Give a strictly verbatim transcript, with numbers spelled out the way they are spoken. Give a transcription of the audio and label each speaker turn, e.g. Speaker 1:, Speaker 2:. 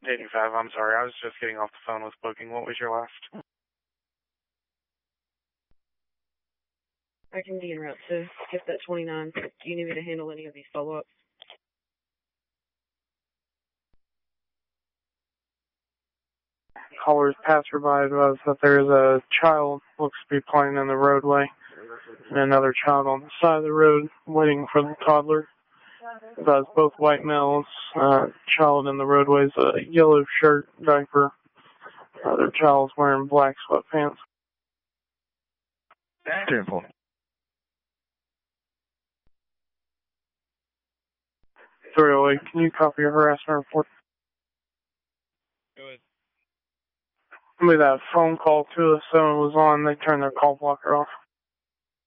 Speaker 1: eighty-five, I'm sorry. I was just getting off the phone with booking. What was your last?
Speaker 2: I can be en route to get that twenty-nine. Do you need me to handle any of these follow-ups?
Speaker 1: Caller's passerby advised that there is a child looks to be playing in the roadway and another child on the side of the road waiting for the toddler. Advised both white males. Uh, child in the roadway is a yellow shirt, diaper. Other child's wearing black sweatpants.
Speaker 3: ten four.
Speaker 1: three oh eight, can you copy your harassment report?
Speaker 4: Go ahead.
Speaker 1: Somebody that phone call two oh seven was on, they turned their call blocker off.